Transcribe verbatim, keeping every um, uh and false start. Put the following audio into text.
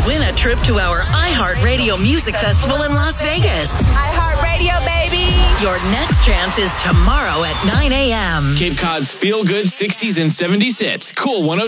win a trip to our iHeartRadio Music Festival in Las Vegas. iHeartRadio, baby. Your next chance is tomorrow at nine a.m. Cape Cod's feel-good sixties and seventies hits. Cool one oh